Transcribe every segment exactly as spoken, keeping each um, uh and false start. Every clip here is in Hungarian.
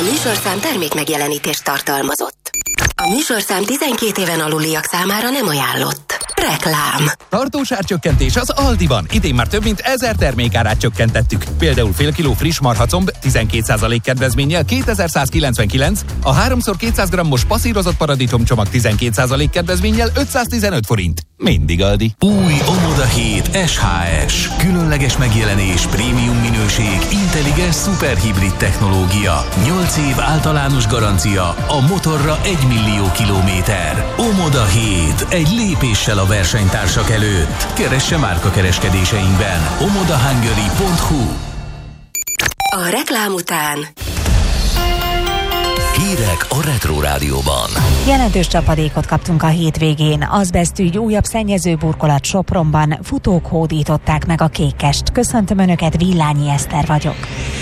műsorszám termék megjelenítést tartalmazott. A műsorszám tizenkét éven aluliak számára nem ajánlott. Reklám. Tartós árcsökkentés az Aldiban. Idén már több mint ezer termékárát csökkentettük. Például fél kiló friss marhacomb tizenkét százalék kedvezménnyel kétezer-százkilencvenkilenc, a háromszor kétszáz grammos passzírozott paradicsomcsomag tizenkét százalék kedvezménnyel ötszáztizenöt forint. Mindig Aldi. Új Omoda hét es há es. Különleges megjelenés, prémium minőség, intelligens szuperhibrid technológia. nyolc év általános garancia, a motorra egy millió kilométer. Omoda hét. Egy lépéssel a versenytársak előtt. Keresse márkakereskedéseinkben. omoda hungary pont hu. A reklám után Hírek a Retro Rádióban. Jelentős csapadékot kaptunk a hétvégén. Azbesztügy újabb szennyező burkolat Sopronban. Futók hódították meg a Kékest. Köszöntöm Önöket, Villányi Eszter vagyok.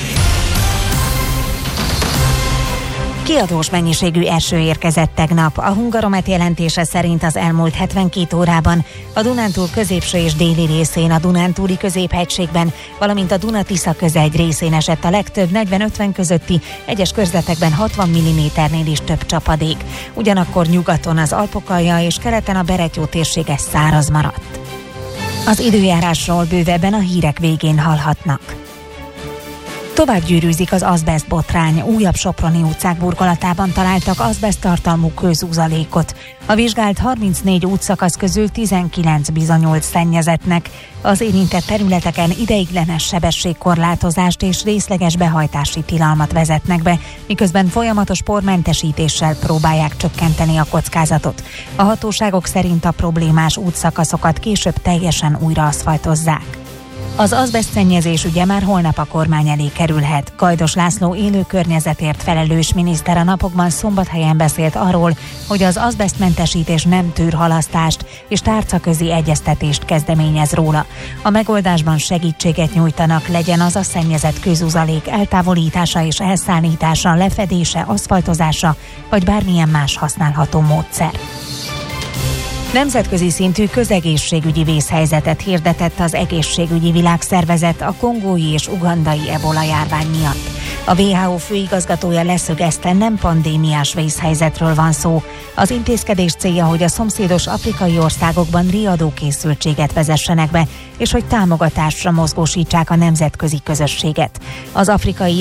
Kiadós mennyiségű eső érkezett tegnap. A Hungaromet jelentése szerint az elmúlt hetvenkét órában a Dunántúl középső és déli részén, a Dunántúli középhegységben, valamint a Duna-Tisza közegy részén esett a legtöbb, negyven-ötven közötti, egyes körzetekben hatvan milliméternél is több csapadék. Ugyanakkor nyugaton az Alpokalja és keleten a Berettyó térsége száraz maradt. Az időjárásról bővebben a hírek végén hallhatnak. Tovább gyűrűzik az azbeszt botrány. Újabb soproni utcák burkolatában találtak azbeszt tartalmú kőzuzalékot. A vizsgált harmincnégy útszakasz közül tizenkilenc bizonyult szennyezettnek. Az érintett területeken ideiglenes sebességkorlátozást és részleges behajtási tilalmat vezetnek be, miközben folyamatos pormentesítéssel próbálják csökkenteni a kockázatot. A hatóságok szerint a problémás útszakaszokat később teljesen újra aszfaltozzák. Az azbesztszennyezés ügye már holnap a kormány elé kerülhet. Gajdos László élő környezetért felelős miniszter a napokban Szombathelyen beszélt arról, hogy az azbesztmentesítés nem tűr halasztást, és tárcaközi egyeztetést kezdeményez róla. A megoldásban segítséget nyújtanak, legyen az a szennyezett közuzalék eltávolítása és elszállítása, lefedése, aszfaltozása, vagy bármilyen más használható módszer. Nemzetközi szintű közegészségügyi vészhelyzetet hirdetett az Egészségügyi Világszervezet a kongói és ugandai ebola járvány miatt. A vé há o főigazgatója leszögezte, nem pandémiás vészhelyzetről van szó. Az intézkedés célja, hogy a szomszédos afrikai országokban riadókészültséget vezessenek be, és hogy támogatásra mozgósítsák a nemzetközi közösséget. Az afrikai